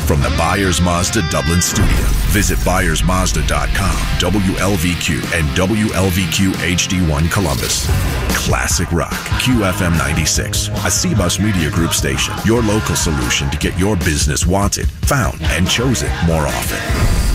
From the Byers Mazda Dublin studio, visit ByersMazda.com, WLVQ, and WLVQ HD1 Columbus. Classic Rock, QFM 96, a C-Bus Media Group station. Your local solution to get your business wanted, found, and chosen more often.